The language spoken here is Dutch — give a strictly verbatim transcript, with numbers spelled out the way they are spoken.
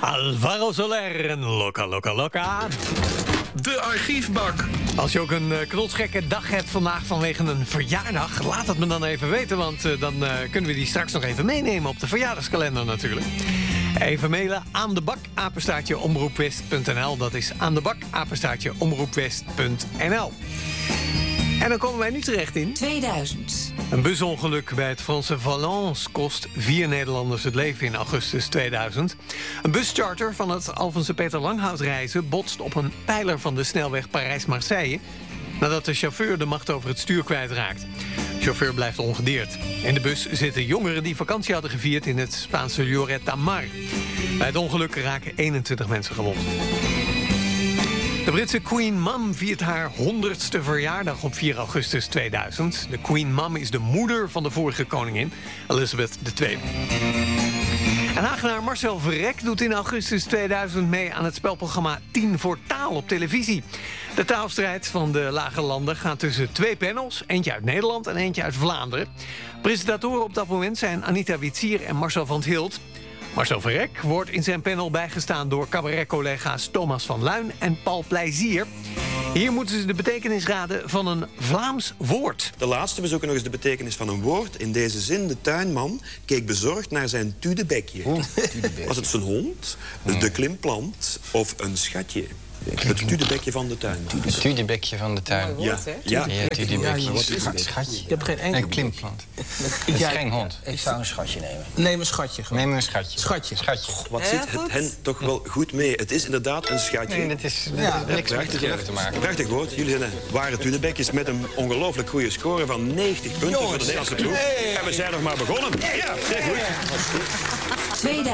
Alvaro Soler en Loca Loca Loca. De archiefbak. Als je ook een uh, knotsgekke dag hebt vandaag vanwege een verjaardag, laat het me dan even weten, want uh, dan uh, kunnen we die straks nog even meenemen op de verjaardagskalender natuurlijk. Even mailen aan de bak, apenstaartje omroepwest punt n l. Dat is aan de bak, apenstaartje omroepwest punt n l. En dan komen wij nu terecht in tweeduizend. Een busongeluk bij het Franse Valence kost vier Nederlanders het leven in augustus tweeduizend. Een buscharter van het Alphense Peter Langhout reizen botst op een pijler van de snelweg Parijs-Marseille nadat de chauffeur de macht over het stuur kwijtraakt. De chauffeur blijft ongedeerd. In de bus zitten jongeren die vakantie hadden gevierd in het Spaanse Lloret de Mar. Bij het ongeluk raken eenentwintig mensen gewond. De Britse Queen Mum viert haar honderdste verjaardag op vier augustus tweeduizend. De Queen Mum is de moeder van de vorige koningin, Elizabeth de Tweede. En Hagenaar Marcel Verrek doet in augustus tweeduizend mee aan het spelprogramma tien voor taal op televisie. De taalstrijd van de Lage Landen gaat tussen twee panels, eentje uit Nederland en eentje uit Vlaanderen. Presentatoren op dat moment zijn Anita Witsier en Marcel van 't Hilt. Marcel Verrek wordt in zijn panel bijgestaan door cabaretcollega's Thomas van Luijn en Paul Plezier. Hier moeten ze de betekenis raden van een Vlaams woord. De laatste bezoeken nog eens de betekenis van een woord. In deze zin, de tuinman keek bezorgd naar zijn tudebekje. Was het zijn hond, de klimplant of een schatje? Het tudebekje van de tuinman. Het tudebekje van de tuin. Ja, ja. Ja, tudebekje. Wat is het? Schatje. Je hebt geen enkel... Een klimplant. Het is geen hond. Ik zou een schatje nemen. Neem een schatje gewoon. Neem een schatje. Schatje. Schatje. Wat zit het hen toch wel goed mee? Het is inderdaad een schatje. Nee, dat is, dat Ja, heeft niks met prachtig, geluk te maken. Prachtig woord. Jullie waren tudebekjes met een ongelooflijk goede score van negentig punten voor de Nederlandse ploeg. En we zijn nog maar begonnen. Ja, zeer goed. tweeduizend.